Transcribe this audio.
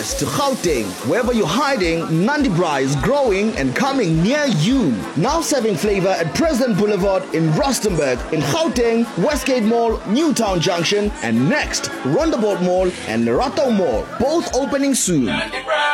Yes to Gauteng. Wherever you're hiding, Nandi Braai is growing and coming near you. Now serving flavor at President Boulevard in Rustenburg, in Gauteng, Westgate Mall, Newtown Junction, and next, Rondeboort Mall and Lerato Mall. Both opening soon.